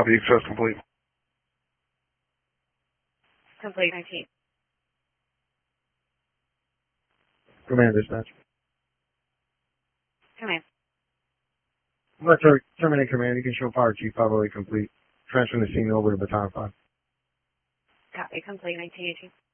Copy, access complete. Complete 19. Command dispatch. Command. Let's terminate command. You can show fire chief 508 complete. Transferring the scene over to Baton 5. Copy, complete 1918.